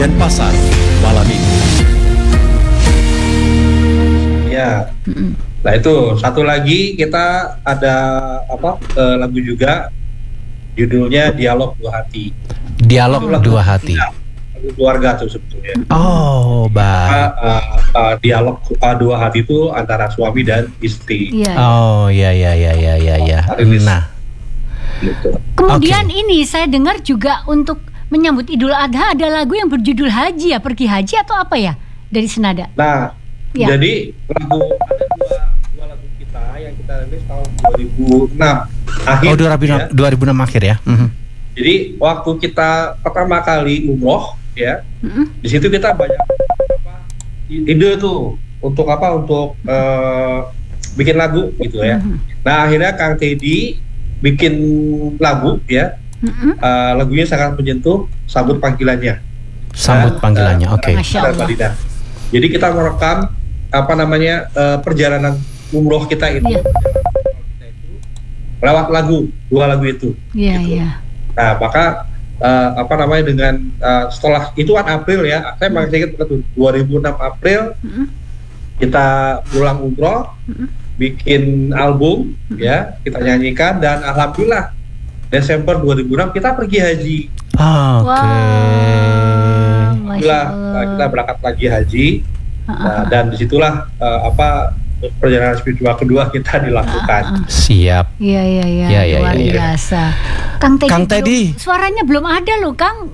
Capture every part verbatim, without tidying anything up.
Denpasar malam ini. Ya. Nah itu satu lagi kita ada apa uh, lagu juga judulnya Dialog Dua Hati. Dialog Dua Hati. Lagu keluarga tuh sebetulnya. Oh, baik. Uh, uh, uh, dialog uh, dua hati itu antara suami dan istri. Iya. Oh, ya ya ya ya ya ya. Nah. Gitu. Kemudian okay. ini saya dengar juga untuk menyambut Idul Adha ada lagu yang berjudul Haji ya, pergi haji atau apa ya dari Senada. Nah, ya. Jadi lagu ada dua, dua lagu kita yang kita rilis tahun dua ribu enam akhir. Oh, dua ribu enam, ya. dua ribu enam akhir ya. Mm-hmm. Jadi waktu kita pertama kali umroh ya, mm-hmm. di situ kita banyak apa, ide tuh untuk apa untuk uh, bikin lagu gitu ya. Mm-hmm. Nah akhirnya Kang Teddy bikin lagu ya. Mm-hmm. Uh, lagunya sangat menyentuh, Sambut Panggilannya. Sambut Panggilannya, uh, oke. Okay. Jadi kita merekam apa namanya uh, perjalanan umroh kita itu, yeah. lewat lagu, dua lagu itu. Iya, yeah, gitu. iya. Yeah. Nah maka uh, apa namanya dengan uh, setelah itu kan April ya, saya masih ingat betul dua ribu enam April mm-hmm. kita pulang umroh, mm-hmm. bikin album, mm-hmm. ya kita nyanyikan dan alhamdulillah. Desember dua ribu enam kita pergi haji. Oh, oke. Okay. Wow, nah, kita berangkat lagi haji. Nah, dan disitulah uh, apa perjalanan spiritual kedua kita dilakukan. Siap. Iya iya iya. Ya, ya, luar ya, ya. biasa. Kang Teddy. Kang Teddy. Suaranya belum ada loh, Kang.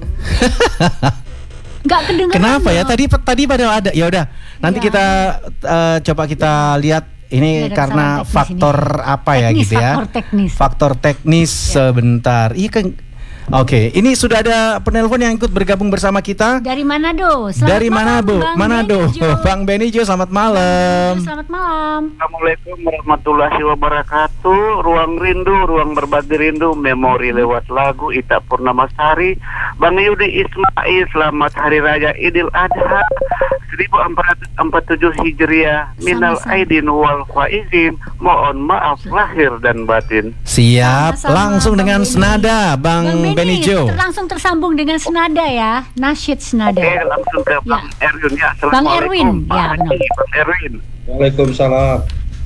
Gak kedengeran. Kenapa ya? Loh. Tadi tadi pada ada. Ya udah. Nanti ya. kita uh, coba kita lihat. Ini ya, karena faktor ini. apa ya teknis, gitu ya? Faktor teknis. Faktor teknis ya. Sebentar. Iya kan. Oke, ini sudah ada penelpon yang ikut bergabung bersama kita. Dari Manado. Selamat Dari malam, Manado. Bang Manado. Benijo. Bang Benijo, selamat malam. Selamat malam. Assalamualaikum warahmatullahi wabarakatuh. Ruang rindu, ruang berbagi rindu, memori lewat lagu Ita Purnamasari. Bang Yudi Ismail, selamat Hari Raya Idul Adha seribu empat ratus empat puluh tujuh Hijriah. Minal aidin wal faizin. Mohon maaf lahir dan batin. Siap. Sama-sama, langsung Bang dengan Beni. Senada, Bang, Bang Benijo. Langsung tersambung dengan senada ya, nasyid senada. Oke, langsung ke Bang ya. Erwin ya. Bang Erwin, ya benar. Bang Erwin. Waalaikumsalam.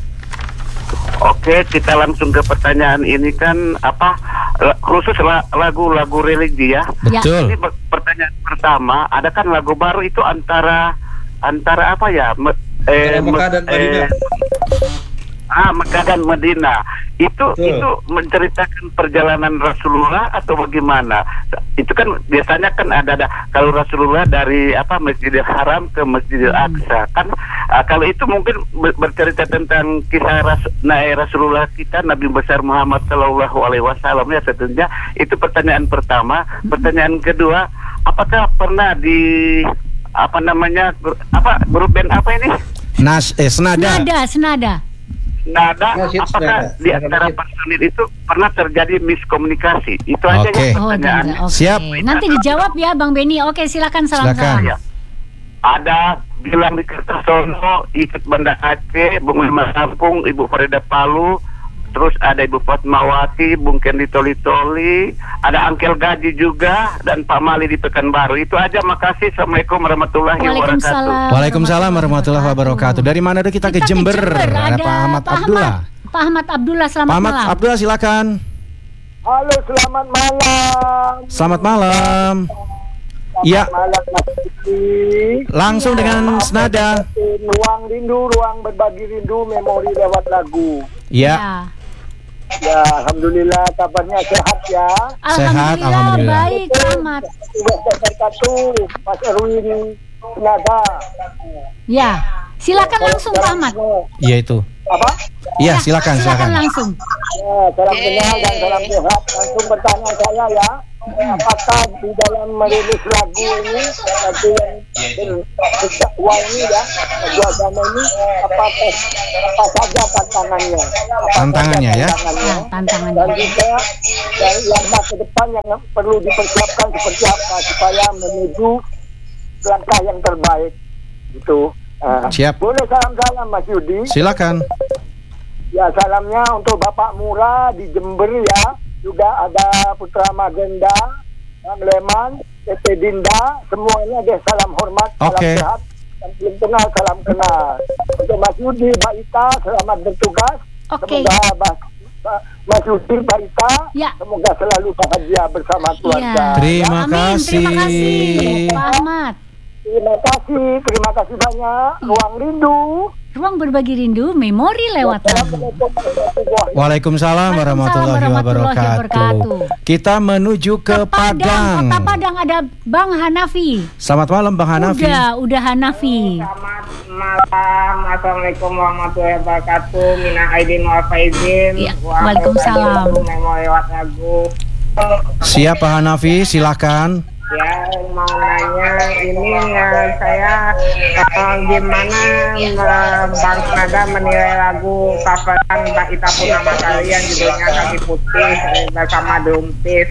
Oke, kita langsung ke pertanyaan ini kan apa khusus lagu-lagu religi ya. Betul. Ini pertanyaan pertama, ada kan lagu baru itu antara antara apa ya? Me, eh, Mekah dan Madinah. Eh, ah, Mekah dan Madinah. Itu Betul. itu menceritakan perjalanan Rasulullah atau bagaimana? Itu kan biasanya kan ada ada kalau Rasulullah dari apa Masjidil Haram ke Masjidil Aqsa kan uh, kalau itu mungkin bercerita tentang kisah ras, nah, Rasulullah kita Nabi besar Muhammad Shallallahu Alaihi Wasallam ya tentunya. Itu pertanyaan pertama. Pertanyaan kedua, apakah pernah di apa namanya apa grup band apa ini? Nas eh senada. Senada, senada. Nada, Nasyid apakah senada. di antara personil itu pernah terjadi miskomunikasi? Itu aja Oke. ya Oh, pertanyaan. okay. Siap. Nanti dijawab ya Bang Beni. Oke, silakan salam Silakan. Ya. Ada bilang di Kertosono, ikut Banda Aceh, Bung Lima Lampung, Ibu Farida Palu, terus ada Ibu Fatmawati, Bung Kendi Toli-Toli, ada Angkel Gaji juga, dan Pak Mali di Pekanbaru. Itu aja, makasih. Assalamualaikum warahmatullahi wabarakatuh. Waalaikumsalam. Waalaikumsalam warahmatullahi wabarakatuh. Dari mana tuh kita, Kita ke Jember? ke Jember. Ada Pak Ahmad Pak Abdullah. Ahmad. Pak Ahmad Abdullah, selamat Pak Ahmad malam. Abdullah silakan. Halo, selamat malam. Selamat malam. Iya. Malam Mas Diki. Langsung dengan senada. Ruang rindu, ruang berbagi rindu, memori lewat lagu. Iya. Ya. Ya, alhamdulillah kabarnya sehat ya. Sehat, Alhamdulillah, alhamdulillah. baik, selamat. Sudah berkatu, Mas Erwin Senada. Ya, silakan langsung Pak Ahmad. Iya itu. Apa? Iya, silakan, silakan. langsung. Ya, salam kenal dan salam sehat. Langsung bertanya saya ya. Apakah di dalam merilis lagu ini lagu yang berdakwah ini ya lagu agama ini apa apa saja tantangannya apa Tantangannya saja ya. tantangannya. Nah, tantangannya. Dan juga dari langkah ke depan yang perlu dipersiapkan seperti apa supaya menuju langkah yang terbaik itu. Uh, Siap. Boleh salam-salam Mas Yudi. Silakan. Ya, salamnya untuk Bapak Mura di Jember ya. Juga ada Putra Magenda, Bang Leman, Tete Dinda, semuanya deh salam hormat, salam Oke. sehat. Yang belum kenal, salam kenal. Untuk Mas Yudi, Mbak Ita, selamat bertugas. Oke. Semoga Mas, Mas Yudi, Mbak Ita, Ya. semoga selalu bahagia bersama keluarga. Iya. Terima Amin, kasih. terima kasih Pak Ahmad. Terima kasih, terima kasih banyak. Ruang rindu. Ruang berbagi rindu, memori lewat lagu. Waalaikumsalam warahmatullahi warahmatullahi wabarakatuh. wabarakatuh. Kita menuju ke Padang. Kota Padang ada Bang Hanafi. Selamat malam Bang Hanafi. Udah, udah Hanafi. Selamat malam, assalamualaikum warahmatullahi wabarakatuh. Mina Aidin wal Faizin. Ya, waalaikumsalam. Mau lewat lagu. Siap Pak Hanafi, silakan. Ya, mau nanya ini ya, saya uh, gimana uh, Bang Nada menilai lagu coveran Mbak Ita Purnama kalian judulnya Kaki Putih eh, bersama Dumpis.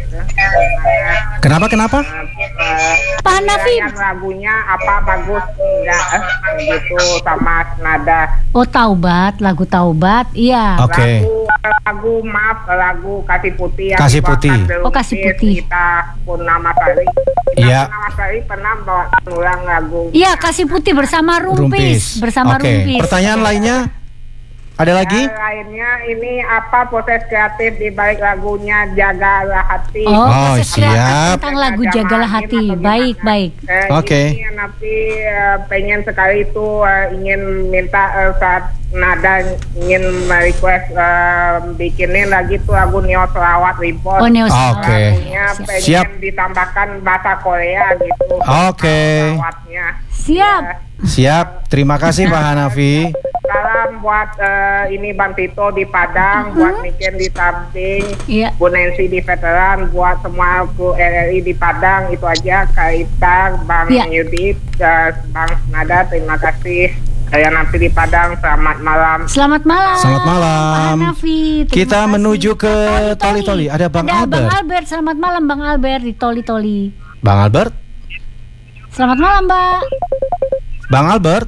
Kenapa kenapa? Uh, Pak Hanafi. lagunya apa bagus enggak eh, gitu sama Nada. Oh, Taubat, lagu Taubat. Iya. Oke. Lagu, lagu maaf lagu Kasih Putih yang Kasih dibawakan Putih. Delungkis Oh, Kasih Putih. Kita Purnama Sari. Iya. Purnama Sari pernah bawa ulang lagu. Iya, Kasih Putih bersama Rumpis, bersama Oke. Rumpis. Pertanyaan lainnya? Ada lagi? Yang lainnya ini apa proses kreatif di balik lagunya Jagalah Hati. Oh, Oh, proses kreatif siap. tentang lagu Jagalah Hati. Baik, baik. Eh, Oke. Ini nanti eh, pengen sekali itu eh, ingin minta eh, saat Nada ingin request eh, bikinin lagi tuh lagu Neo Selawat Reborn. Oh, Neo Oke. Lagunya pengen Siap. ditambahkan bahasa Korea gitu. Oke. Selawatnya. Siap. Siap. Terima kasih Pak Hanafi. Salam buat eh, ini Bang Tito di Padang, buat Niken di Tamping, Iya. Bu Nancy di Veteran, buat semua kru R R I di Padang. Itu aja, Kak Ita, Bang Iya. Yudi, eh, Bang Nada, terima kasih. Saya nanti di Padang, selamat malam. Selamat malam. Selamat malam. Pak Hanafi. Terima Kita kasih. menuju ke Toli-Toli. Ada Bang Ada Bang Albert. Albert. Selamat malam Bang Albert di Toli-Toli. Bang Albert? Selamat malam, Mbak. Bang Albert?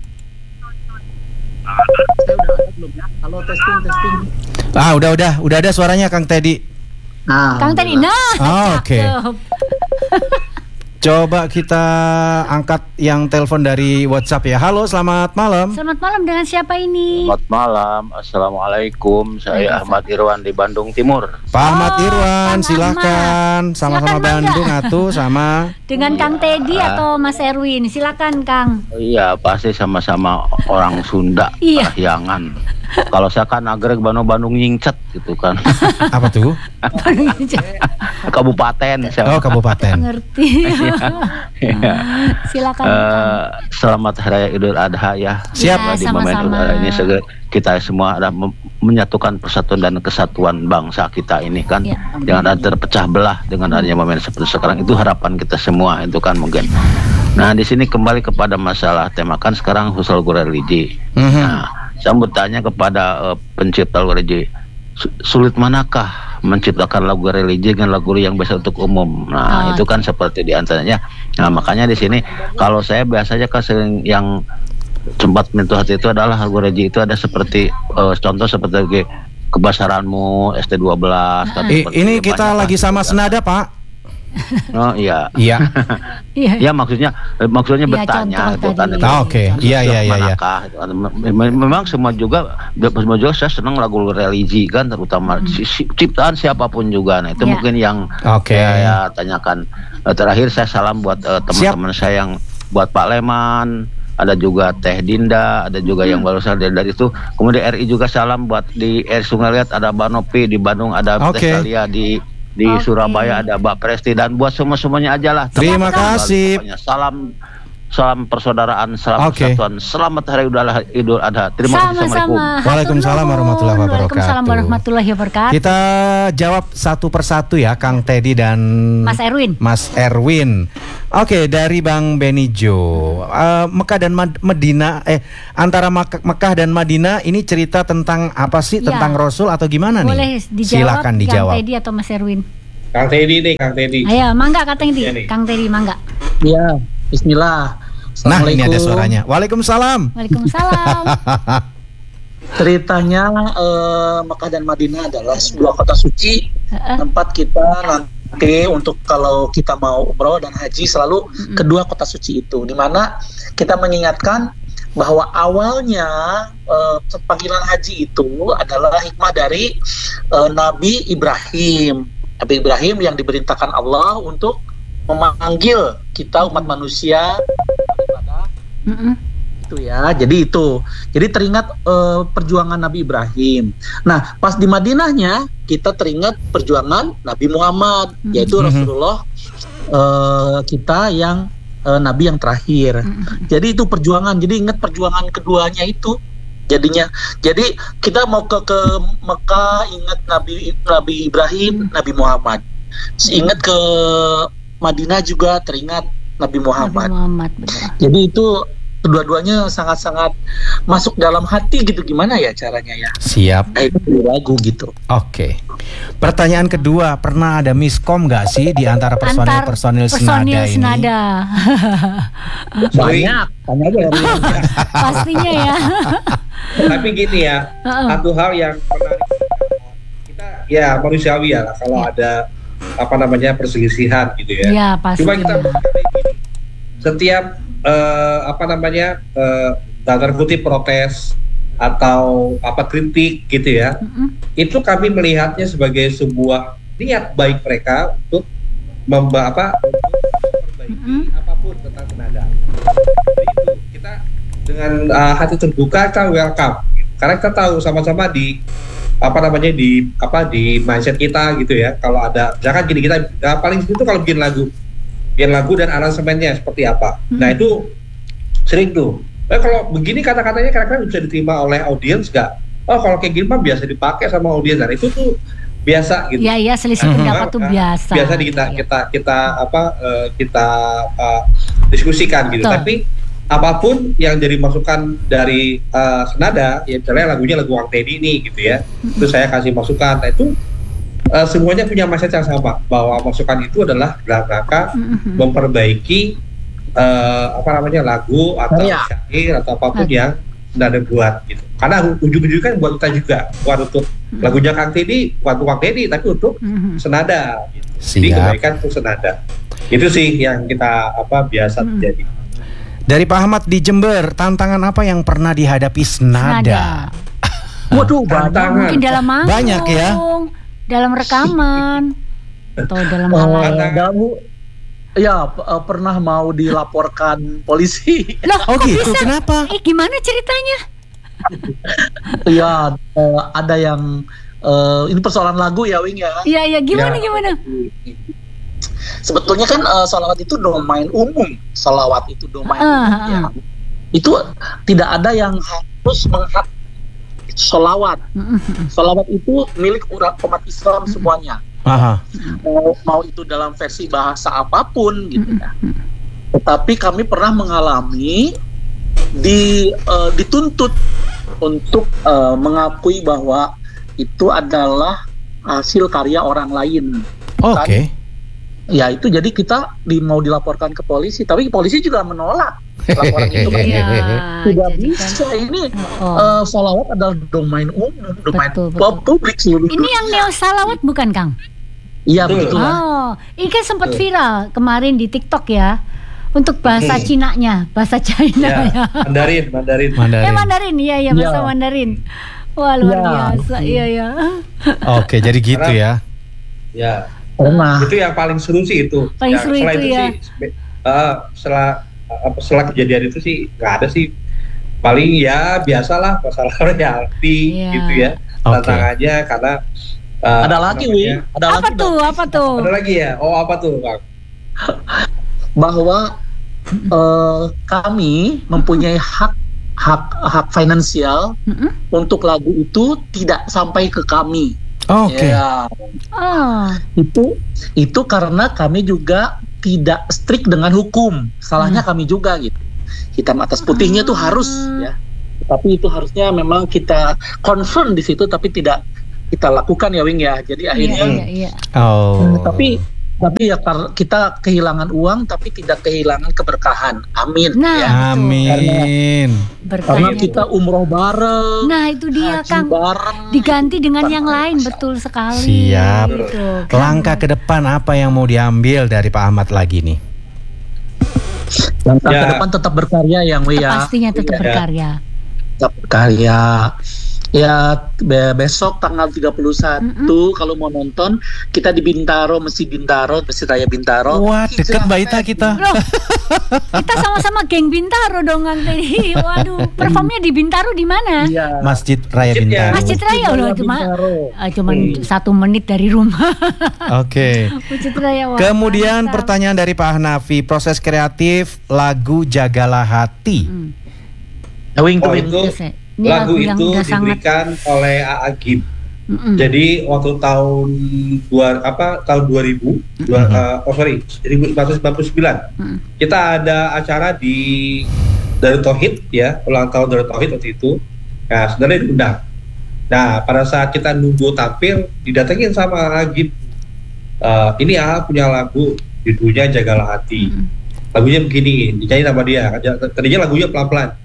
Halo, testing testing. Ah, udah udah, udah ada suaranya Kang Teddy. Nah, Kang Teddy. Nah, Oh, oke. cakep. Coba kita angkat yang telepon dari WhatsApp ya. Halo, selamat malam. Selamat malam, dengan siapa ini? Selamat malam, assalamualaikum. Saya Ahmad Irwan di Bandung Timur. Pak Ahmad Oh, Irwan, Kang silakan. Sama-sama Silakan, Bandung Mangga. atuh sama. Dengan Kang Teddy atau Mas Erwin? Silakan, Kang. Iya, pasti sama-sama orang Sunda, Iya. Parahyangan. Kalau saya kan nagreg Bandung-Bandung nyingcet gitu kan. Apa tuh? Kabupaten saya. Oh, kabupaten. Ngerti. Iya. Silakan, Eh, Kang. selamat Hari Raya Idul Adha ya. Siap. Ya, Di momen sama-sama. Idul Adha ini segera kita semua ada mem- menyatukan persatuan dan kesatuan bangsa kita ini kan. Ya. Jangan ada terpecah belah dengan adanya momen seperti sekarang. Itu harapan kita semua itu kan mungkin. Nah, di sini kembali kepada masalah tema kan sekarang khusus lagu religi. Mhm. Nah, saya mau bertanya kepada uh, pencipta lagu religi, su- sulit manakah menciptakan lagu religi dengan lagu yang biasa untuk umum? Nah, Oh. itu kan seperti diantaranya. Nah, makanya di sini kalau saya biasanya kan sering yang sempat menyentuh hati itu adalah lagu religi itu ada seperti uh, contoh seperti lagi Kebasaranmu, S T dua belas. kan I- seperti ini itu, kita banyak lagi kan. sama senada, Pak. Oh iya. Iya. Iya. Ya maksudnya eh, maksudnya Iya, bertanya contoh itu kan tadi. itu. Ah, oke. Iya, iya, iya, iya. Manakah, itu kan. Mem- Memang semua juga semua juga saya senang lagu religi kan terutama si- si- ciptaan siapapun juga. Nah, itu Iya. mungkin yang Oke. saya tanyakan. Eh, Terakhir saya salam buat eh, teman-teman saya yang buat Pak Leman, ada juga Teh Dinda, ada juga yang barusan dari, dari itu. Kemudian R I juga salam buat di R Sungai Liat ada Banopi, di Bandung ada Oke. Teh Talia, di di Oke. Surabaya ada Mbak Presti, dan buat semua-semuanya aja lah. Terima Teman-teman, kasih. pokoknya salam salam persaudaraan, salam Oke. persatuan. Selamat Hari Idul Adha. Idul Adha. Terima kasih. Assalamualaikum. Sama-sama. Waalaikumsalam warahmatullahi wabarakatuh. Waalaikumsalam warahmatullahi wabarakatuh. Kita jawab satu persatu ya, Kang Teddy dan Mas Erwin. Mas Erwin. Oke, dari Bang Benijo. Eh, Mekah dan Mad- Medina eh antara Mak- Mekah dan Madinah ini cerita tentang apa sih? Ya. Tentang Rasul atau gimana Boleh nih? dijawab, Silakan dijawab. Kang Teddy atau Mas Erwin? Kang Teddy nih, Kang Teddy. Ayo, mangga Kang Teddy. Iya nih. Kang Teddy, mangga. Ya, Bismillah. Nah, ini ada Assalamualaikum. suaranya. Waalaikumsalam. Waalaikumsalam. Ceritanya eh, Mekah dan Madinah adalah sebuah kota suci Heeh. tempat kita nanti Oke, untuk kalau kita mau umroh dan haji selalu mm-hmm. kedua kota suci itu, di mana kita mengingatkan bahwa awalnya uh, panggilan haji itu adalah hikmah dari uh, Nabi Ibrahim. Nabi Ibrahim yang diperintahkan Allah untuk memanggil kita umat manusia daripada mm-hmm. itu ya. Jadi itu. Jadi teringat uh, perjuangan Nabi Ibrahim. Nah, pas di Madinahnya kita teringat perjuangan Nabi Muhammad, mm-hmm. yaitu Rasulullah uh, kita yang uh, Nabi yang terakhir. Mm-hmm. Jadi itu perjuangan. Jadi ingat perjuangan keduanya itu. Jadinya, jadi kita mau ke ke Mekah ingat Nabi Nabi Ibrahim, mm-hmm. Nabi Muhammad. Ingat ke Madinah juga teringat Nabi Muhammad. Nabi Muhammad betul. Jadi itu kedua-duanya sangat-sangat masuk dalam hati gitu, gimana ya caranya ya? Siap. Kayak lagu gitu. Oke. Pertanyaan kedua, pernah ada miskom nggak sih di antara personil-personil personil senada, senada ini? Banyak. Tanya aja ya. Pastinya ya. Tapi gini ya, satu hal yang menarik kita ya manusiawi ya kalau ya. ada apa namanya perselisihan gitu ya. Ya pasti. Cuma kita setiap Uh, apa namanya uh, tanda kutip protes atau apa kritik gitu ya, mm-hmm. itu kami melihatnya sebagai sebuah niat baik mereka untuk memba apa memperbaiki mm-hmm. apapun tentang senada. Jadi itu kita dengan uh, hati terbuka kita welcome, karena kita tahu sama-sama di apa namanya di apa di mindset kita gitu ya. Kalau ada jangan gini kita nah, paling itu kalau bikin lagu bikin lagu dan aransemennya seperti apa. Hmm. Nah itu sering tuh. Eh, kalau begini kata-katanya kadang-kadang bisa diterima oleh audiens nggak? Oh kalau kayak gini mah biasa dipakai sama audiens. Dan itu tuh biasa gitu. Iya iya selisih pendapat tuh biasa. Biasa di kita ya. kita kita apa uh, kita uh, diskusikan gitu. Betul. Tapi apapun yang jadi masukan dari uh, senada, ya misalnya lagunya lagu Wang Teddy nih gitu ya. Hmm. Terus saya kasih masukan. Nah itu Uh, semuanya punya mindset yang sama bahwa masukan itu adalah dalam rangka mm-hmm. memperbaiki uh, apa namanya lagu atau oh, ya. syair atau apapun okay. yang sudah ada buat gitu. Karena ujung-ujungnya kan buat kita juga, bukan untuk mm-hmm. lagunya Kang Teddy, bukan untuk Kang Teddy, tapi untuk mm-hmm. senada. Gitu. Jadi kebaikan untuk senada. Itu sih yang kita apa biasa mm-hmm. terjadi. Dari Pak Ahmad di Jember, tantangan apa yang pernah dihadapi senada? senada. Waduh, tantangan. Mungkin dalam manggung. Banyak ya. Dalam rekaman atau dalam hal uh, lain. Dalam, ya p- uh, pernah mau dilaporkan polisi. Loh, oh kok gitu, bisa? kenapa? Eh gimana ceritanya? Ya uh, ada yang uh, ini persoalan lagu ya Wing ya. Iya iya gimana ya. gimana? Sebetulnya kan uh, salawat itu domain umum. Salawat itu domain uh, umum uh. ya. Itu tidak ada yang harus menghak salawat. Salawat itu milik umat Islam semuanya. Aha. Mau, mau itu dalam versi bahasa apapun gitu ya. Tetapi kami pernah mengalami di uh, dituntut untuk uh, mengakui bahwa itu adalah hasil karya orang lain. Oke. Okay. Ya itu jadi kita di, mau dilaporkan ke polisi, tapi polisi juga menolak laporan itu kan ya, tidak bisa kan. Ini oh. uh, salawat adalah domain umum, domain betul, betul. publik seluruh. Ini yang neo salawat bukan Kang? Iya betul. Oh, ini kan sempat viral kemarin di TikTok ya. Untuk bahasa hmm. Cinanya, bahasa China ya. ya. Mandarin, Mandarin. Mandarin. Eh Mandarin, iya iya bahasa ya. Mandarin. Wah luar ya. biasa, iya ya. Oke, jadi gitu Karena, ya. Ya. Pernah. Itu yang paling seru sih itu. Paling ya, seru setelah itu, itu ya. Sih, uh, setelah uh, setelah kejadian itu sih nggak ada sih. Paling ya biasalah masalah royalti yeah. gitu ya. Okay. Tantangannya karena uh, ada lagi nih. Ada apa lagi tuh? Apa tuh? Ada lagi ya. Oh apa tuh Kang? Bahwa uh, kami mempunyai hak hak hak finansial mm-hmm. untuk lagu itu tidak sampai ke kami. Oh, Oke. Okay. Ya. Oh. Itu itu karena kami juga tidak strict dengan hukum. Salahnya hmm. kami juga gitu. Hitam atas putihnya tuh hmm. harus ya. Tapi itu harusnya memang kita concern di situ tapi tidak kita lakukan ya Wing ya. Jadi akhirnya iya, iya, iya. Oh. Tapi Tapi ya kita kehilangan uang tapi tidak kehilangan keberkahan. Amin. Nah, ya. Amin. Karena kita umroh bareng. Nah, itu dia Kang. Bareng. Diganti dengan yang lain, betul sekali. Siap. Gitu, Langkah ke depan apa yang mau diambil dari Pak Ahmad lagi nih? Langkah Ya. ke depan tetap berkarya yang ya. Pastinya tetap Ya. berkarya. Tetap berkarya. Ya be- besok tanggal tiga puluh satu Mm-mm. kalau mau nonton kita di Bintaro, Masjid Bintaro, Masjid Raya Bintaro. Wah, dekat Mbak Ita kita. Loh, kita sama-sama geng Bintaro dong Kang Teddy. Waduh, performnya di Bintaro di mana? Iya. Masjid Raya Masjid ya. Bintaro. Masjid Raya loh, cuma Bintaro. ah, cuman satu menit dari rumah. Oke. Masjid Raya. wah, Kemudian mantap. pertanyaan dari Pak Hanafi, proses kreatif lagu Jagalah Hati. Hmm. Wing Oh, to wing. itu Ini lagu yang itu udah sangat. diberikan oleh A A Gib. Mm-mm. Jadi waktu tahun dua apa tahun dua ribu, dua, Mhm. uh, oh sorry, seribu sembilan ratus sembilan puluh sembilan Mm. kita ada acara di Darut Tauhid ya, ulang tahun Darut Tauhid waktu itu. Nah, sebenarnya diundang. Nah, pada saat kita nunggu tampil, didatengin sama A A Gib. Uh, ini A A punya lagu judulnya Jagalah Hati. Mm. Lagunya begini, dinyanyi sama dia. Tadinya lagunya pelan-pelan.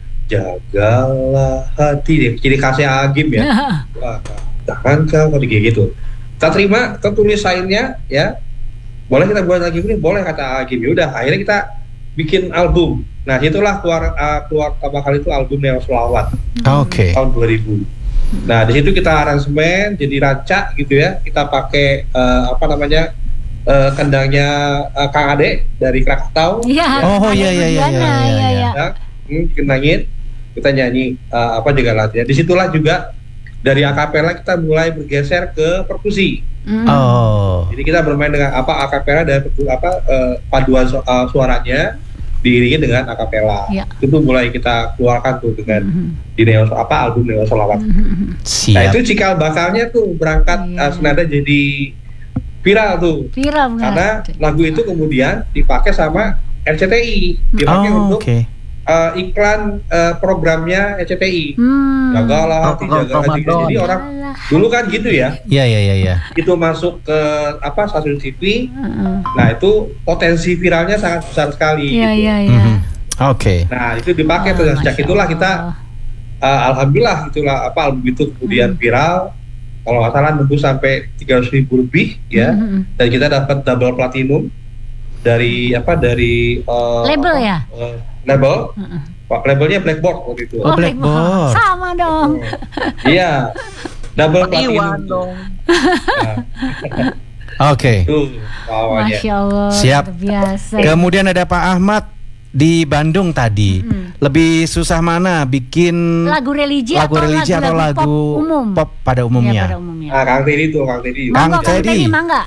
Jagalah hati deh, ciri khasnya A A Gib ya. Wah, jangan kau kayak gitu. Kita terima, kita tulis sainnya ya. Boleh kita buat lagi ini, boleh kata A A Gib. Udah, akhirnya kita bikin album. Nah, itulah keluar uh, keluar pertama kali itu album Neo Selawat Oke. tahun dua ribu. Nah, di situ kita aransemen jadi rancak gitu ya. Kita pakai uh, apa namanya? Uh, kendangnya uh, Kang Ade dari Krakatau. Iya. Oh, ada iya, iya, iya, Juliana, iya, iya, iya. Ya, hmm, kendangin, kita nyanyi uh, apa juga latihan. Disitulah juga dari akapela kita mulai bergeser ke perkusi. Mm. Oh. Jadi kita bermain dengan apa akapela dan perku- apa uh, paduan su- uh, suaranya diiringi dengan akapela. Ya. Itu mulai kita keluarkan tuh dengan Mhm. di Neo apa album Neo Solawat. Mhm. Nah Siap. itu cikal bakalnya tuh berangkat Iya. uh, senada jadi viral tuh. Viral nggak? Karena lagu itu kemudian dipakai sama R C T I, dipakai Oh, untuk oke. uh, iklan uh, programnya R C T I. Hmm. Jagalah hati, Oh, jagalah hati. Ramadan. Jadi orang Jagalah. dulu kan gitu ya, Iya, iya, iya, iya. itu masuk ke apa stasiun T V. Heeh. Nah itu potensi viralnya sangat besar sekali. Iya, gitu. iya, iya. Mhm. Oke. Nah itu dipakai Oh, tuh. Dan sejak Masya itulah kita, Allah. uh, alhamdulillah itulah apa album itu kemudian viral. Kalau nggak salah nembus sampai tiga ratus ribu lebih ya. Mhm. Dan kita dapat double platinum dari apa dari uh, Label apa, ya? uh, label. Heeh. Pak, labelnya Blackboard waktu itu. Oh, Oh, Blackboard. sama dong. Iya. Double Pak Iwan platinum. dong. Nah, Oke. itu awalnya. Masya Allah. Siap. luar biasa. Kemudian ada Pak Ahmad di Bandung tadi. Mm. Lebih susah mana bikin Lagu religi lagu atau religi atau lagu-lagu lagu pop umum? pop pada Iya, umumnya? pada umumnya. Nah, Kang Teddy tuh, Kang Teddy. Kang Mangga, Kang Teddy. Teddy, mangga.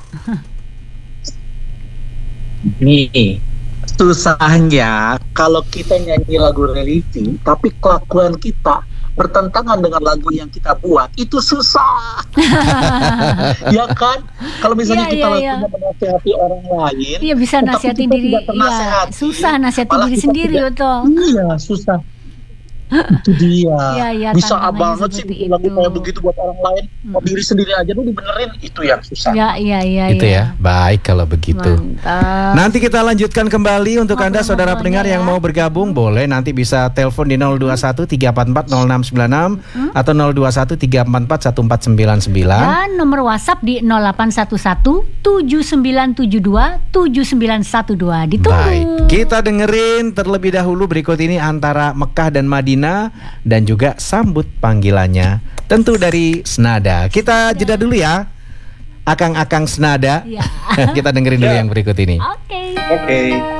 Nih, susahnya kalau kita nyanyi lagu religi, tapi kelakuan kita bertentangan dengan lagu yang kita buat, itu susah. Ya kan? Kalau misalnya Iya, kita iya, iya. lakunya menasihati orang lain, Iya bisa tapi nasihatin kita diri. tidak Iya, ternasehati, susah nasihatin malah diri kita sendiri tidak- betul. iya susah. Itu dia. Iya, iya, Bisa tantangannya banget sih seperti bikin lagu itu. kayak begitu buat orang lain. Mau diri sendiri aja lu dibenerin, itu yang susah. Iya, iya, iya. Gitu ya. Baik kalau begitu. Mantap. Nanti kita lanjutkan kembali untuk Anda saudara Ngobrol-ngobrolnya pendengar yang ya. mau bergabung, boleh nanti bisa telepon di nol dua satu tiga empat empat nol enam sembilan enam atau nol dua satu tiga empat empat satu empat sembilan sembilan. Dan nomor WhatsApp di nol delapan satu satu tujuh sembilan tujuh dua tujuh sembilan satu dua. Ditunggu. Baik, kita dengerin terlebih dahulu berikut ini antara Mekah dan Madinah dan juga sambut panggilannya tentu dari Senada. Kita jeda dulu ya. Akang-akang Senada. Iya. Kita dengerin dulu Ya. yang berikut ini. Oke. Oke.